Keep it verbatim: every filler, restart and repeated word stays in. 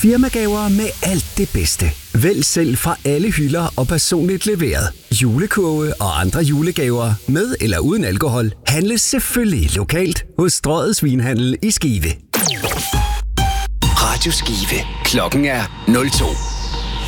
Firmagaver med alt det bedste. Vælg selv fra alle hylder og personligt leveret. Julekurve og andre julegaver med eller uden alkohol handles selvfølgelig lokalt hos Strøget Svinhandel i Skive. Radio Skive. Klokken er nul to.